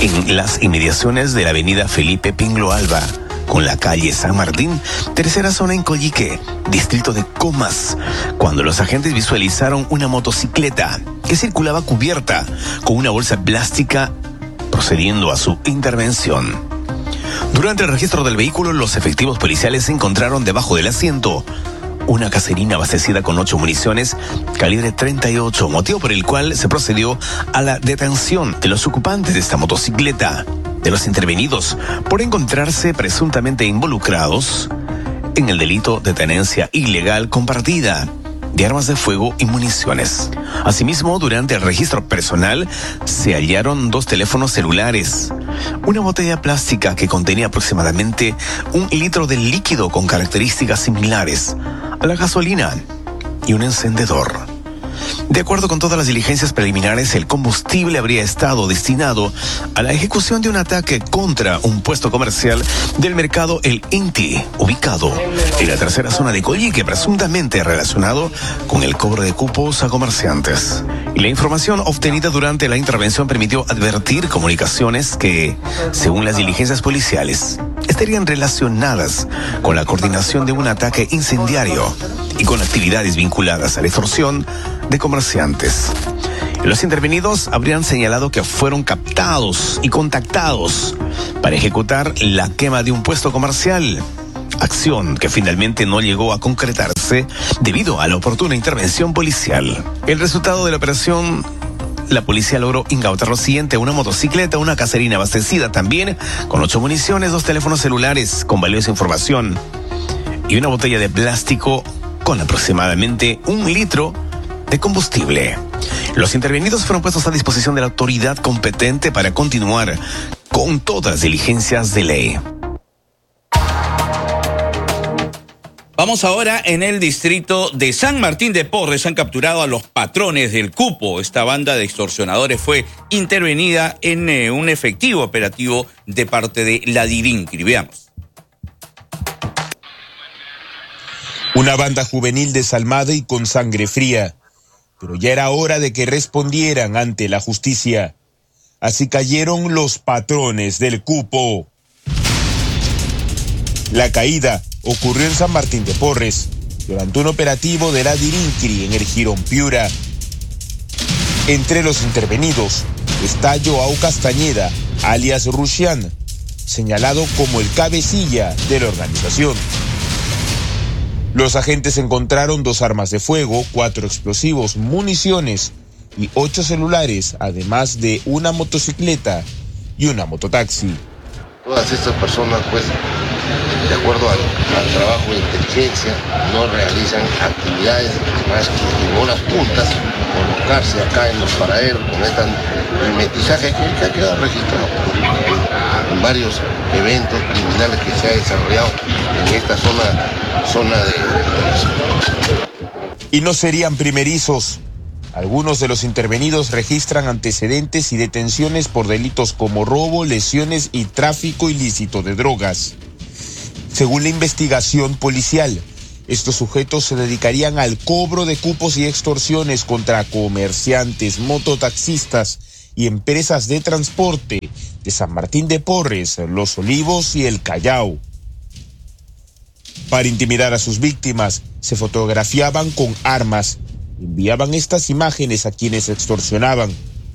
En las inmediaciones de la avenida Felipe Pinglo Alba, con la calle San Martín, tercera zona en Coyique, distrito de Comas, cuando los agentes visualizaron una motocicleta que circulaba cubierta con una bolsa plástica, procediendo a su intervención. Durante el registro del vehículo, los efectivos policiales encontraron debajo del asiento una caserina abastecida con 8 municiones calibre 38, motivo por el cual se procedió a la detención de los ocupantes de esta motocicleta, de los intervenidos por encontrarse presuntamente involucrados en el delito de tenencia ilegal compartida de armas de fuego y municiones. Asimismo, durante el registro personal se hallaron 2 teléfonos celulares, una botella plástica que contenía aproximadamente 1 litro de líquido con características similares a la gasolina y un encendedor. De acuerdo con todas las diligencias preliminares, el combustible habría estado destinado a la ejecución de un ataque contra un puesto comercial del mercado El Inti, ubicado en la tercera zona de Coyique, presuntamente relacionado con el cobro de cupos a comerciantes. Y la información obtenida durante la intervención permitió advertir comunicaciones que, según las diligencias policiales, estarían relacionadas con la coordinación de un ataque incendiario y con actividades vinculadas a la extorsión de comerciantes. Los intervenidos habrían señalado que fueron captados y contactados para ejecutar la quema de un puesto comercial, acción que finalmente no llegó a concretarse debido a la oportuna intervención policial. El resultado de la operación: la policía logró incautar lo siguiente: una motocicleta, una caserina abastecida también con 8 municiones, 2 teléfonos celulares con valiosa información y una botella de plástico con aproximadamente 1 litro de combustible. Los intervenidos fueron puestos a disposición de la autoridad competente para continuar con todas las diligencias de ley. Vamos ahora en el distrito de San Martín de Porres. Han capturado a los patrones del cupo. Esta banda de extorsionadores fue intervenida en un efectivo operativo de parte de la Dirincri. Veamos. Una banda juvenil desalmada y con sangre fría. Pero ya era hora de que respondieran ante la justicia. Así cayeron los patrones del cupo. La caída ocurrió en San Martín de Porres, durante un operativo de la Dirincri en el Jirón Piura. Entre los intervenidos está Joao Castañeda, alias Rushian, señalado como el cabecilla de la organización. Los agentes encontraron 2 armas de fuego, 4 explosivos, municiones y 8 celulares, además de una motocicleta y una mototaxi. Todas estas personas, pues, de acuerdo al trabajo de inteligencia, no realizan actividades más que en horas puntas, colocarse acá en los paraderos con el mestizaje que ha quedado registrado en varios eventos criminales que se ha desarrollado en esta zona de... Y no serían primerizos. Algunos de los intervenidos registran antecedentes y detenciones por delitos como robo, lesiones y tráfico ilícito de drogas. Según la investigación policial, estos sujetos se dedicarían al cobro de cupos y extorsiones contra comerciantes, mototaxistas y empresas de transporte de San Martín de Porres, Los Olivos y El Callao. Para intimidar a sus víctimas, se fotografiaban con armas, enviaban estas imágenes a quienes extorsionaban.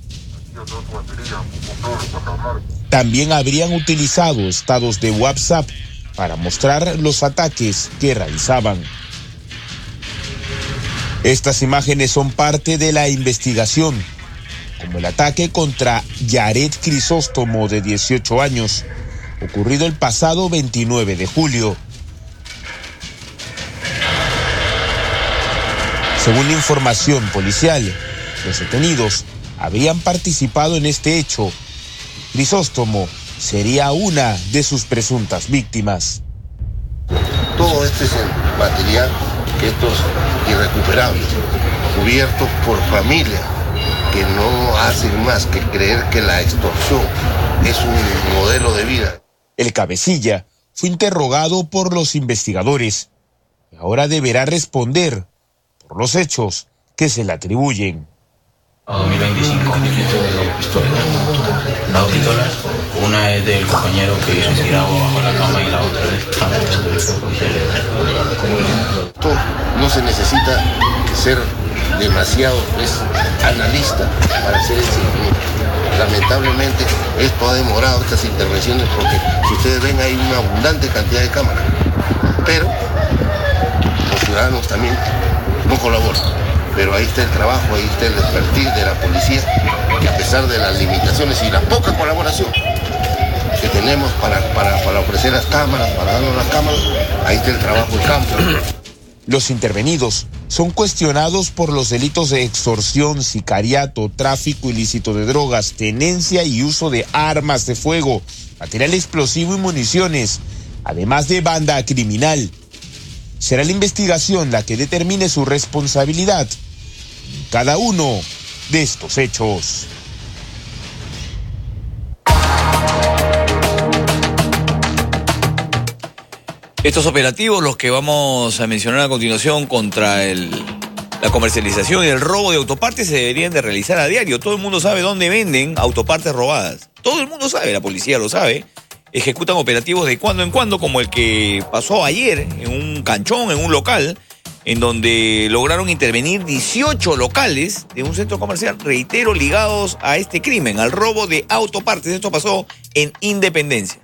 También habrían utilizado estados de WhatsApp para mostrar los ataques que realizaban. Estas imágenes son parte de la investigación, como el ataque contra Yaret Crisóstomo, de 18 años, ocurrido el pasado 29 de julio. Según la información policial, los detenidos habrían participado en este hecho. Crisóstomo sería una de sus presuntas víctimas. Todo este es el material, que estos irrecuperables, cubiertos por familia, que no hacen más que creer que la extorsión es un modelo de vida. El cabecilla fue interrogado por los investigadores y ahora deberá responder por los hechos que se le atribuyen. 2025 las dos pistolas, una es del compañero que se tiraba bajo la cama y la otra es no se necesita ser demasiado analista para hacer el seguimiento. Lamentablemente esto ha demorado estas intervenciones porque si ustedes ven hay una abundante cantidad de cámaras, pero los ciudadanos también no colaboran. Pero ahí está el trabajo, ahí está el expertise de la policía, que a pesar de las limitaciones y la poca colaboración que tenemos para ofrecer las cámaras, para darnos las cámaras, ahí está el trabajo de campo. Los intervenidos son cuestionados por los delitos de extorsión, sicariato, tráfico ilícito de drogas, tenencia y uso de armas de fuego, material explosivo y municiones, además de banda criminal. Será la investigación la que determine su responsabilidad en cada uno de estos hechos. Estos operativos, los que vamos a mencionar a continuación contra la comercialización y el robo de autopartes, se deberían de realizar a diario. Todo el mundo sabe dónde venden autopartes robadas. Todo el mundo sabe, la policía lo sabe. Ejecutan operativos de cuando en cuando, como el que pasó ayer en un canchón, en un local, en donde lograron intervenir 18 locales de un centro comercial, reitero, ligados a este crimen, al robo de autopartes. Esto pasó en Independencia.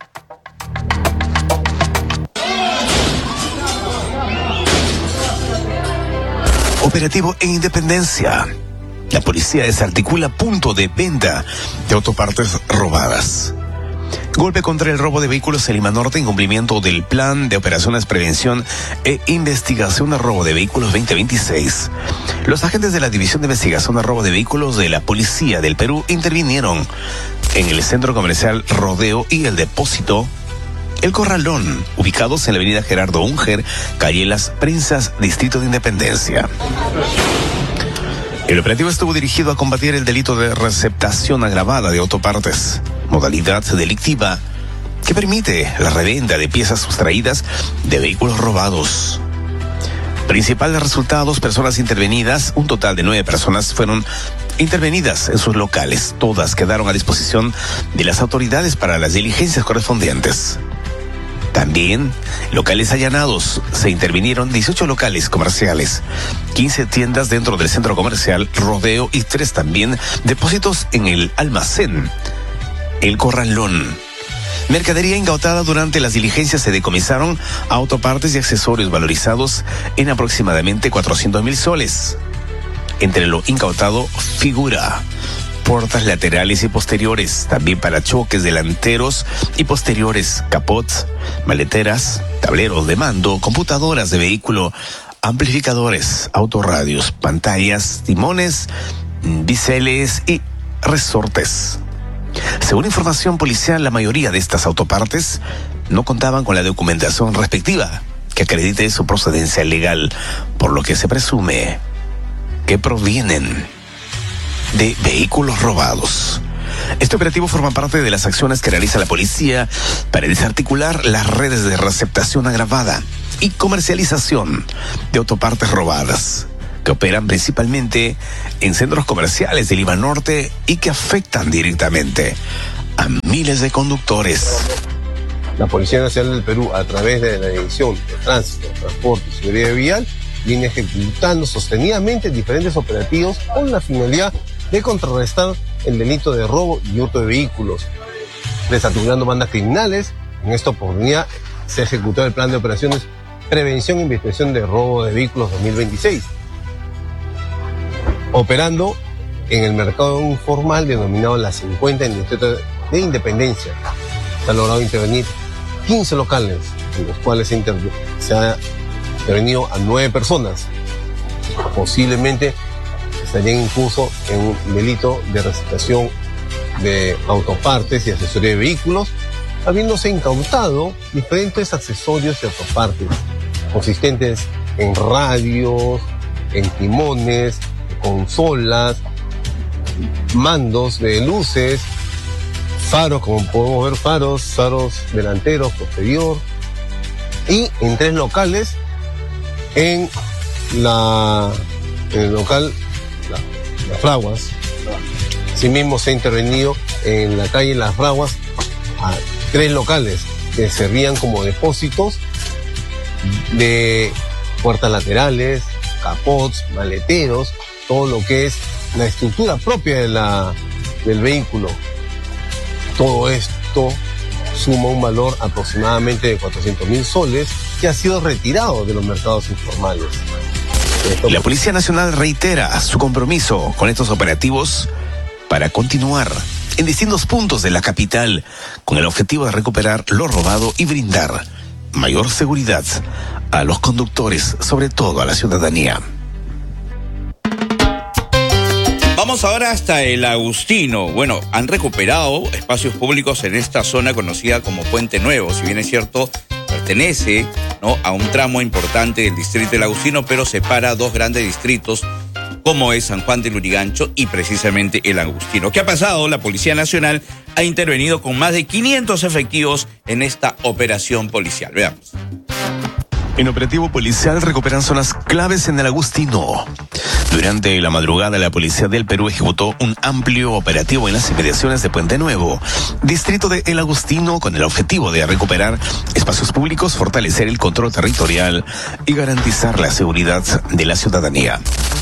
Operativo en Independencia. La policía desarticula punto de venta de autopartes robadas. Golpe contra el robo de vehículos en Lima Norte en cumplimiento del Plan de Operaciones Prevención e Investigación de Robo de Vehículos 2026. Los agentes de la División de Investigación de Robo de Vehículos de la Policía del Perú intervinieron en el centro comercial Rodeo y el depósito El Corralón, ubicados en la avenida Gerardo Unger, calle Las Prensas, Distrito de Independencia. El operativo estuvo dirigido a combatir el delito de receptación agravada de autopartes, modalidad delictiva que permite la reventa de piezas sustraídas de vehículos robados. Principales resultados, personas intervenidas, un total de 9 personas fueron intervenidas en sus locales. Todas quedaron a disposición de las autoridades para las diligencias correspondientes. También, locales allanados. Se intervinieron 18 locales comerciales, 15 tiendas dentro del centro comercial Rodeo y 3 también depósitos en el almacén El Corralón. Mercadería incautada. Durante las diligencias se decomisaron autopartes y accesorios valorizados en aproximadamente 400.000 soles. Entre lo incautado figura puertas laterales y posteriores, también parachoques delanteros y posteriores, capots, maleteras, tableros de mando, computadoras de vehículo, amplificadores, autorradios, pantallas, timones, biseles y resortes. Según información policial, la mayoría de estas autopartes no contaban con la documentación respectiva que acredite su procedencia legal, por lo que se presume que provienen de vehículos robados. Este operativo forma parte de las acciones que realiza la policía para desarticular las redes de receptación agravada y comercialización de autopartes robadas, que operan principalmente en centros comerciales de Lima Norte y que afectan directamente a miles de conductores. La Policía Nacional del Perú, a través de la Dirección de Tránsito, Transporte y Seguridad Vial, viene ejecutando sostenidamente diferentes operativos con la finalidad de contrarrestar el delito de robo y hurto de vehículos, desarticulando bandas criminales. En esta oportunidad se ejecutó el Plan de Operaciones Prevención e Investigación de Robo de Vehículos 2026, operando en el mercado informal denominado La 50 en el Distrito de Independencia. Se ha logrado intervenir 15 locales, en los cuales se ha intervenido a 9 personas. Posiblemente estarían incluso en un delito de receptación de autopartes y accesorios de vehículos, habiéndose incautado diferentes accesorios y autopartes consistentes en radios, en timones, consolas, mandos de luces, faros, como podemos ver, faros delanteros, posterior, y en 3 locales, en el local Las Fraguas, Asimismo, se ha intervenido en la calle Las Fraguas a 3 locales que servían como depósitos de puertas laterales, capots, maleteros, todo lo que es la estructura propia del vehículo. Todo esto suma un valor aproximadamente de 400.000 soles que ha sido retirado de los mercados informales. La Policía Nacional reitera su compromiso con estos operativos para continuar en distintos puntos de la capital con el objetivo de recuperar lo robado y brindar mayor seguridad a los conductores, sobre todo a la ciudadanía. Vamos ahora hasta el Agustino. Bueno, han recuperado espacios públicos en esta zona conocida como Puente Nuevo. Si bien es cierto, pertenece, ¿no?, a un tramo importante del distrito del Agustino, pero separa 2 grandes distritos, como es San Juan de Lurigancho y precisamente el Agustino. ¿Qué ha pasado? La Policía Nacional ha intervenido con más de 500 efectivos en esta operación policial. Veamos. En operativo policial recuperan zonas claves en el Agustino. Durante la madrugada, la Policía del Perú ejecutó un amplio operativo en las inmediaciones de Puente Nuevo, distrito de El Agustino, con el objetivo de recuperar espacios públicos, fortalecer el control territorial y garantizar la seguridad de la ciudadanía.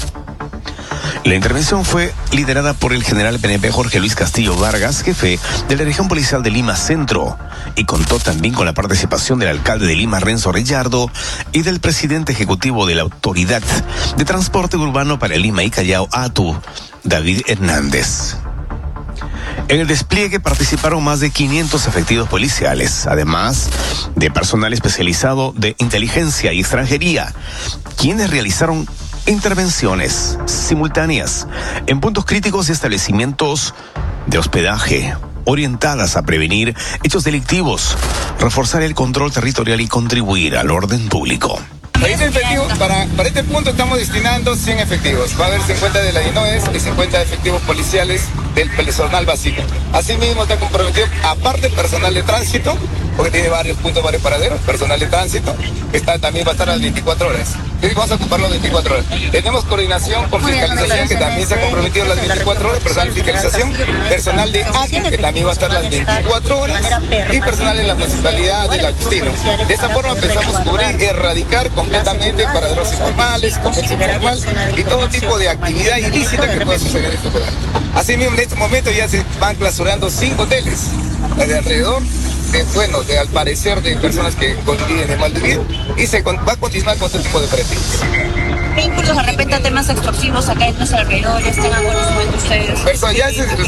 La intervención fue liderada por el general PNP Jorge Luis Castillo Vargas, jefe de la región policial de Lima Centro, y contó también con la participación del alcalde de Lima, Renzo Rellardo, y del presidente ejecutivo de la Autoridad de Transporte Urbano para Lima y Callao, ATU, David Hernández. En el despliegue participaron más de 500 efectivos policiales, además de personal especializado de inteligencia y extranjería, quienes realizaron intervenciones simultáneas en puntos críticos y establecimientos de hospedaje, orientadas a prevenir hechos delictivos, reforzar el control territorial y contribuir al orden público. Para este punto estamos destinando 100 efectivos. Va a haber 50 de la INOES y 50 efectivos policiales del personal básico. Asimismo está comprometido, aparte el personal de tránsito, porque tiene varios puntos, varios paraderos, personal de tránsito, también va a estar a las 24 horas. Vamos a ocuparlo 24 horas. Tenemos coordinación por fiscalización, que también se ha comprometido las 24 horas, personal de fiscalización, personal de ATI, que también va a estar las 24 horas, y personal de la municipalidad del Agustino. De esta forma pensamos cubrir, erradicar completamente paraderos informales, comercio informal y todo tipo de actividad ilícita que pueda suceder en este lugar. Asimismo, en este momento ya se van clausurando 5 hoteles de alrededor, al parecer de personas que conviven de mal vivir, y se va a continuar con este tipo de operativos. Vínculos de repente a temas extorsivos acá en los alrededores, tengan conocimiento ustedes. Pero ya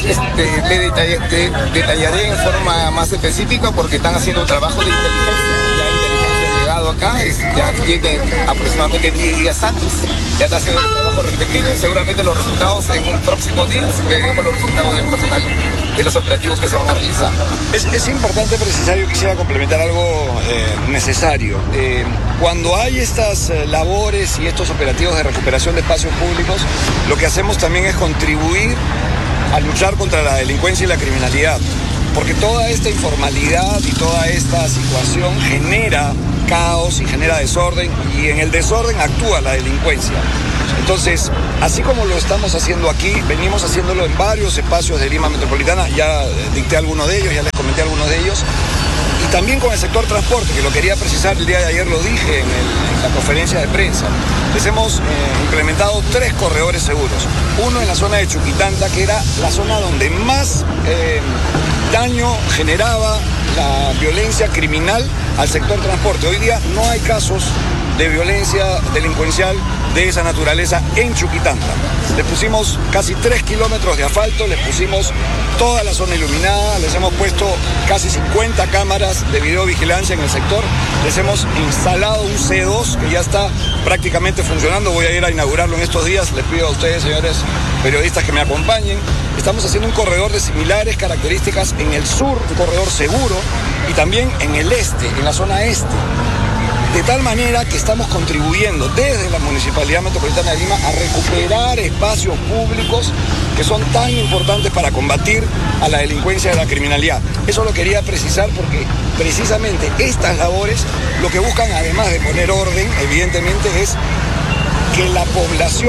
detallaré en forma más específica porque están haciendo un trabajo de inteligencia. La inteligencia ha llegado acá, ya tiene aproximadamente 10 días antes, ya está haciendo el trabajo respectivo. Seguramente los resultados en un próximo día veremos los resultados del personal de los operativos que se van a realizar. Es importante precisar, yo quisiera complementar algo necesario. Cuando hay estas labores y estos operativos de recuperación de espacios públicos, lo que hacemos también es contribuir a luchar contra la delincuencia y la criminalidad, porque toda esta informalidad y toda esta situación genera caos y genera desorden, y en el desorden actúa la delincuencia. Entonces, así como lo estamos haciendo aquí, venimos haciéndolo en varios espacios de Lima Metropolitana, ya dicté algunos de ellos, ya les comenté algunos de ellos, y también con el sector transporte, que lo quería precisar, el día de ayer lo dije en la conferencia de prensa. Les hemos implementado 3 corredores seguros. Uno en la zona de Chuquitanta, que era la zona donde más daño generaba la violencia criminal al sector transporte. Hoy día no hay casos de violencia delincuencial de esa naturaleza en Chuquitanta. Les pusimos casi 3 kilómetros de asfalto, les pusimos toda la zona iluminada, les hemos puesto casi 50 cámaras de videovigilancia en el sector, les hemos instalado un C2 que ya está prácticamente funcionando. Voy a ir a inaugurarlo en estos días. Les pido a ustedes, señores periodistas, que me acompañen. Estamos haciendo un corredor de similares características en el sur, un corredor seguro, y también en el este, en la zona este. De tal manera que estamos contribuyendo desde la Municipalidad Metropolitana de Lima a recuperar espacios públicos que son tan importantes para combatir a la delincuencia y a la criminalidad. Eso lo quería precisar porque precisamente estas labores lo que buscan, además de poner orden, evidentemente, es que la población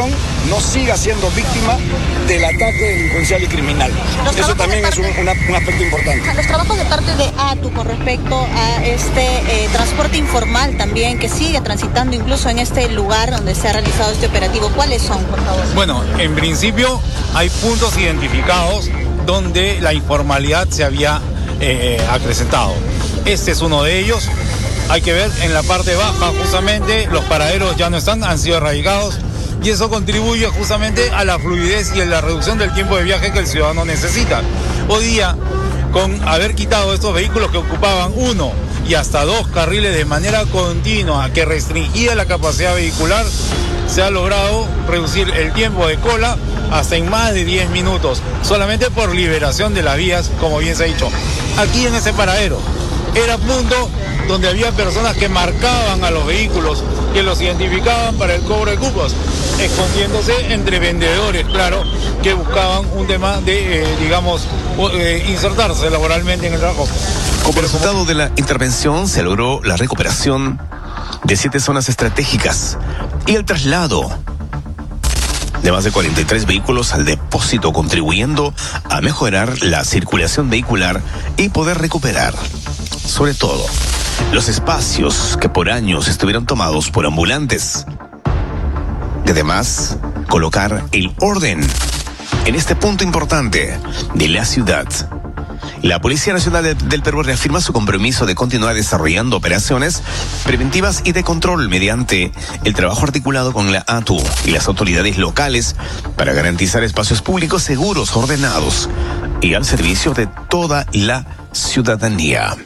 no siga siendo víctima del ataque delincuencial y criminal. Eso también es un aspecto importante. Los trabajos de parte de ATU con respecto a este transporte informal también que sigue transitando incluso en este lugar donde se ha realizado este operativo, ¿cuáles son, por favor? Bueno, en principio hay puntos identificados donde la informalidad se había acrecentado. Este es uno de ellos. Hay que ver en la parte baja, justamente, los paraderos ya no están, han sido erradicados. Y eso contribuye justamente a la fluidez y a la reducción del tiempo de viaje que el ciudadano necesita. Hoy día, con haber quitado estos vehículos que ocupaban 1 y hasta 2 carriles de manera continua, que restringía la capacidad vehicular, se ha logrado reducir el tiempo de cola hasta en más de 10 minutos, solamente por liberación de las vías, como bien se ha dicho. Aquí en ese paradero era punto donde había personas que marcaban a los vehículos, que los identificaban para el cobro de cupos, escondiéndose entre vendedores, claro, que buscaban un tema de, insertarse laboralmente en el trabajo. Como resultado de la intervención se logró la recuperación de 7 zonas estratégicas y el traslado de más de 43 vehículos al depósito, contribuyendo a mejorar la circulación vehicular y poder recuperar, sobre todo, los espacios que por años estuvieron tomados por ambulantes. Y además, colocar el orden en este punto importante de la ciudad. La Policía Nacional del Perú reafirma su compromiso de continuar desarrollando operaciones preventivas y de control mediante el trabajo articulado con la ATU y las autoridades locales para garantizar espacios públicos seguros, ordenados y al servicio de toda la ciudadanía.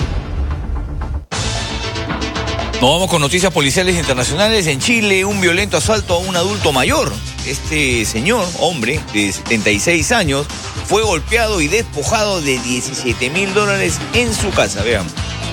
Nos vamos con noticias policiales internacionales. En Chile, un violento asalto a un adulto mayor. Este señor, hombre de 76 años, fue golpeado y despojado de $17,000 en su casa. Vean.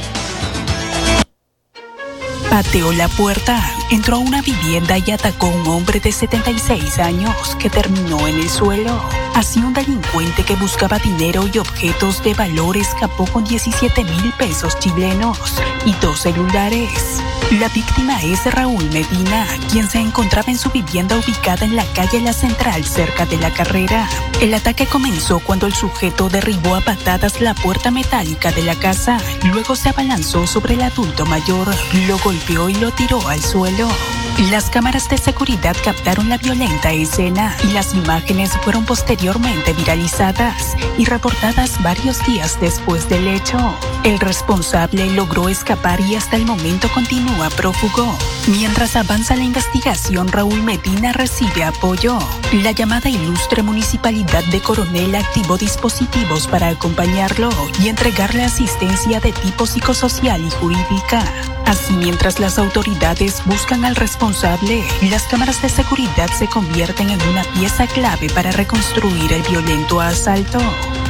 Pateó la puerta, entró a una vivienda y atacó a un hombre de 76 años que terminó en el suelo. Así, un delincuente que buscaba dinero y objetos de valor escapó con 17,000 pesos chilenos y 2 celulares. La víctima es Raúl Medina, quien se encontraba en su vivienda ubicada en la calle La Central, cerca de La Carrera. El ataque comenzó cuando el sujeto derribó a patadas la puerta metálica de la casa. Luego se abalanzó sobre el adulto mayor, lo golpeó y lo tiró al suelo. Las cámaras de seguridad captaron la violenta escena y las imágenes fueron posteriormente viralizadas y reportadas varios días después del hecho. El responsable logró escapar y hasta el momento continúa prófugo. Mientras avanza la investigación, Raúl Medina recibe apoyo. La llamada ilustre Municipalidad de Coronel activó dispositivos para acompañarlo y entregarle asistencia de tipo psicosocial y jurídica. Así, mientras las autoridades buscan al responsable, las cámaras de seguridad se convierten en una pieza clave para reconstruir el violento asalto.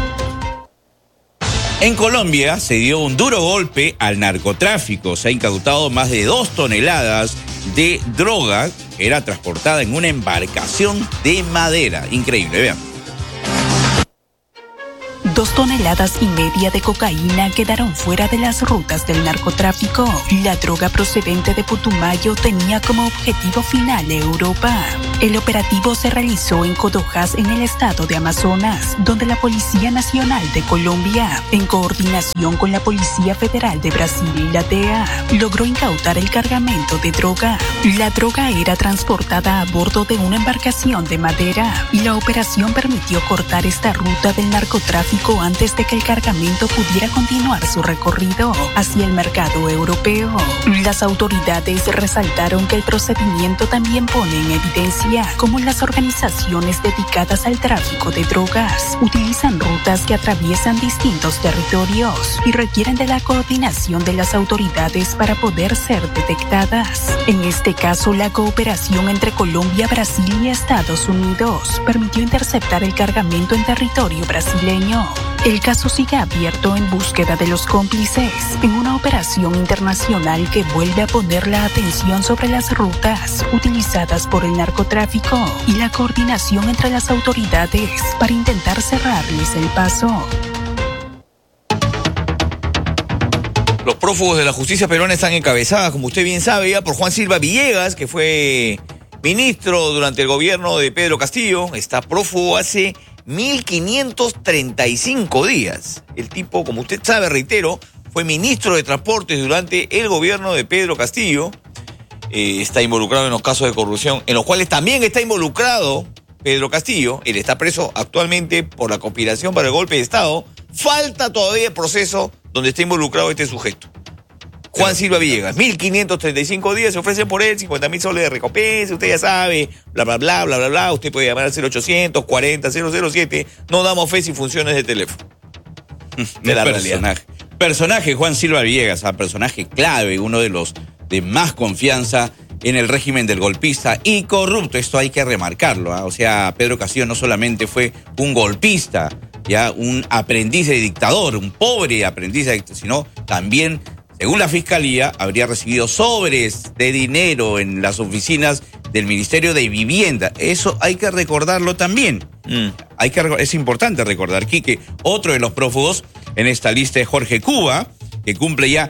En Colombia se dio un duro golpe al narcotráfico. Se ha incautado más de 2 toneladas de droga que era transportada en una embarcación de madera. Increíble, vean. 2,5 toneladas de cocaína quedaron fuera de las rutas del narcotráfico. La droga procedente de Putumayo tenía como objetivo final Europa. El operativo se realizó en Cotojas, en el estado de Amazonas, donde la Policía Nacional de Colombia, en coordinación con la Policía Federal de Brasil y la DEA, logró incautar el cargamento de droga. La droga era transportada a bordo de una embarcación de madera y la operación permitió cortar esta ruta del narcotráfico antes de que el cargamento pudiera continuar su recorrido hacia el mercado europeo. Las autoridades resaltaron que el procedimiento también pone en evidencia cómo las organizaciones dedicadas al tráfico de drogas utilizan rutas que atraviesan distintos territorios y requieren de la coordinación de las autoridades para poder ser detectadas. En este caso, la cooperación entre Colombia, Brasil y Estados Unidos permitió interceptar el cargamento en territorio brasileño. El caso sigue abierto en búsqueda de los cómplices en una operación internacional que vuelve a poner la atención sobre las rutas utilizadas por el narcotráfico y la coordinación entre las autoridades para intentar cerrarles el paso. Los prófugos de la justicia peruana están encabezadas, como usted bien sabe, ya por Juan Silva Villegas, que fue ministro durante el gobierno de Pedro Castillo, está prófugo hace 1.535 días. El tipo, como usted sabe, reitero, fue ministro de Transportes durante el gobierno de Pedro Castillo. Está involucrado en los casos de corrupción, en los cuales también está involucrado Pedro Castillo. Él está preso actualmente por la conspiración para el golpe de Estado. Falta todavía el proceso donde está involucrado este sujeto. Juan Silva Villegas, 1.535 días, se ofrecen por él 50.000 soles de recompensa, usted ya sabe, bla, bla, bla, bla, bla, bla. Usted puede llamar al 0800 40 007. No damos fe sin funciones de teléfono. De la realidad. Personaje Juan Silva Villegas, personaje clave, uno de los de más confianza en el régimen del golpista y corrupto. Esto hay que remarcarlo, ¿eh? O sea, Pedro Castillo no solamente fue un golpista, ya un aprendiz de dictador, un pobre aprendiz de dictador, sino también, según la Fiscalía, habría recibido sobres de dinero en las oficinas del Ministerio de Vivienda. Eso hay que recordarlo también. Es importante recordar, Quique. Otro de los prófugos en esta lista es Jorge Cuba, que cumple ya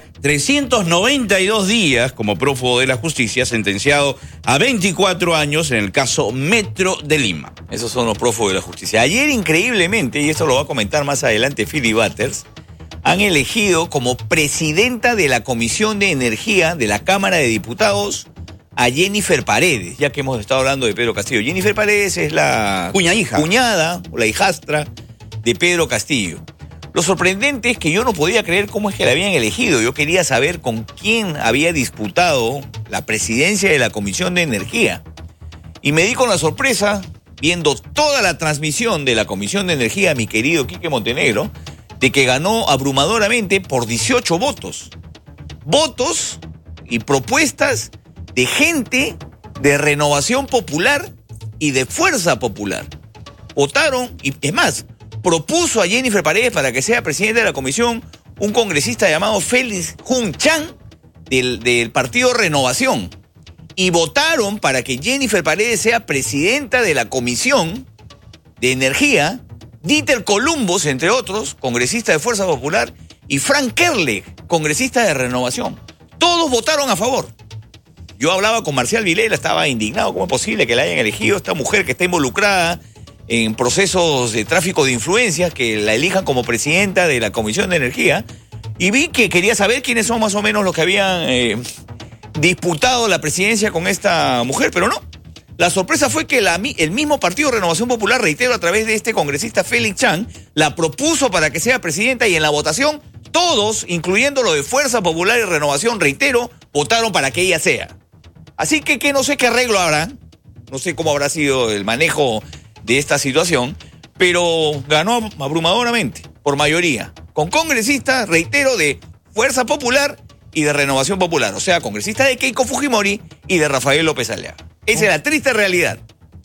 392 días como prófugo de la justicia, sentenciado a 24 años en el caso Metro de Lima. Esos son los prófugos de la justicia. Ayer, increíblemente, y esto lo va a comentar más adelante Philly Butters, han elegido como presidenta de la Comisión de Energía de la Cámara de Diputados a Jennifer Paredes, ya que hemos estado hablando de Pedro Castillo. Jennifer Paredes es la cuñada o la hijastra de Pedro Castillo. Lo sorprendente es que yo no podía creer cómo es que la habían elegido. Yo quería saber con quién había disputado la presidencia de la Comisión de Energía. Y me di con la sorpresa, viendo toda la transmisión de la Comisión de Energía, mi querido Quique Montenegro, de que ganó abrumadoramente por 18 votos. Votos y propuestas de gente de Renovación Popular y de Fuerza Popular. Votaron, y es más, propuso a Jennifer Paredes para que sea presidenta de la comisión un congresista llamado Félix Jun Chan del partido Renovación. Y votaron para que Jennifer Paredes sea presidenta de la Comisión de Energía, Dieter Columbus, entre otros, congresista de Fuerza Popular, y Frank Kerle, congresista de Renovación. Todos votaron a favor. Yo hablaba con Marcial Vilela, estaba indignado. ¿Cómo es posible que la hayan elegido esta mujer que está involucrada en procesos de tráfico de influencias, que la elijan como presidenta de la Comisión de Energía? Y vi que quería saber quiénes son más o menos los que habían disputado la presidencia con esta mujer, pero no. La sorpresa fue que el mismo Partido Renovación Popular, reitero, a través de este congresista Félix Chan, la propuso para que sea presidenta, y en la votación todos, incluyendo lo de Fuerza Popular y Renovación, reitero, votaron para que ella sea. Así que no sé qué arreglo habrá, no sé cómo habrá sido el manejo de esta situación, pero ganó abrumadoramente, por mayoría, con congresistas, reitero, de Fuerza Popular y de Renovación Popular, o sea, congresistas de Keiko Fujimori y de Rafael López Aliaga. Esa es la triste realidad.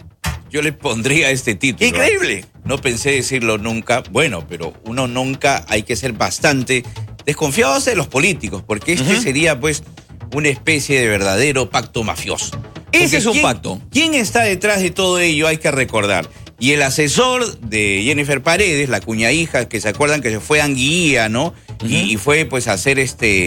Yo le pondría este título. ¡Increíble! No pensé decirlo nunca. Bueno, pero uno nunca, hay que ser bastante desconfiados de los políticos, porque este sería, pues, una especie de verdadero pacto mafioso. Ese es un pacto. ¿Quién está detrás de todo ello? Hay que recordar. Y el asesor de Jennifer Paredes, la cuña hija, que se acuerdan que se fue a Anguilla, ¿no? Y fue, pues, a hacer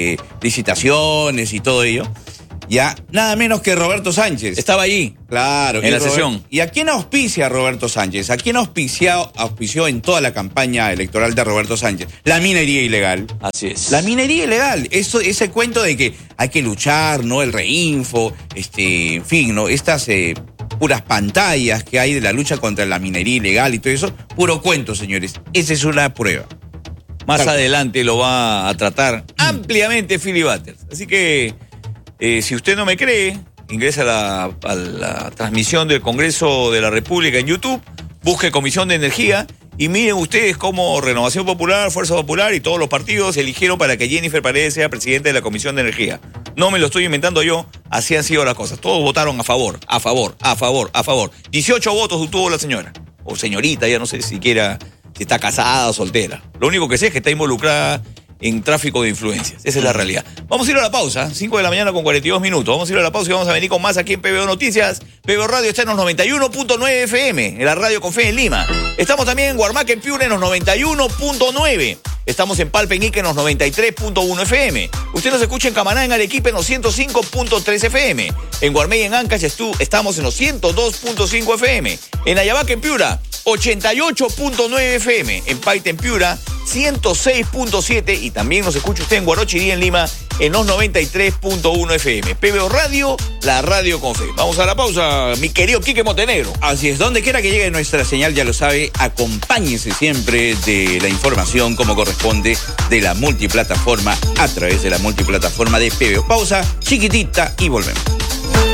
licitaciones y todo ello. Ya, nada menos que Roberto Sánchez. Estaba allí. Claro. En la sesión. ¿Y a quién auspicia Roberto Sánchez? ¿A quién auspició en toda la campaña electoral de Roberto Sánchez? La minería ilegal. Así es. La minería ilegal. Ese cuento de que hay que luchar, ¿no? El reinfo, en fin, ¿no? Estas puras pantallas que hay de la lucha contra la minería ilegal y todo eso. Puro cuento, señores. Esa es una prueba. Más adelante lo va a tratar ampliamente Philly Butters. Así que si usted no me cree, ingresa a la transmisión del Congreso de la República en YouTube, busque Comisión de Energía y miren ustedes cómo Renovación Popular, Fuerza Popular y todos los partidos eligieron para que Jennifer Paredes sea presidenta de la Comisión de Energía. No me lo estoy inventando yo, así han sido las cosas. Todos votaron a favor, a favor, a favor, a favor. 18 votos obtuvo la señora, o señorita, ya no sé siquiera si está casada o soltera. Lo único que sé es que está involucrada en tráfico de influencias. Esa es la realidad. Vamos a ir a la pausa, 5 de la mañana con 42 minutos. Vamos a ir a la pausa y vamos a venir con más aquí en PBO Noticias. PBO Radio está en los 91.9 FM, en la radio con fe en Lima. Estamos también en Guarmaque, en Piura, en los 91.9. Estamos en Palpeñique en los 93.1 FM. Usted nos escucha en Camaná, en Arequipa, en los 105.3 FM. En Guarmey, en Ancash, estamos en los 102.5 FM. En Ayabaca, en Piura, 88.9 FM. En Paita, en Piura, 106.7. Y también nos escucha usted en Guarochirí, en Lima, en los 93.1 FM. PBO Radio, la radio con fe. Vamos a la pausa, mi querido Quique Montenegro. Así es, donde quiera que llegue nuestra señal, ya lo sabe, acompáñense siempre de la información como corresponde de la multiplataforma, a través de la multiplataforma de PBO. Pausa chiquitita y volvemos.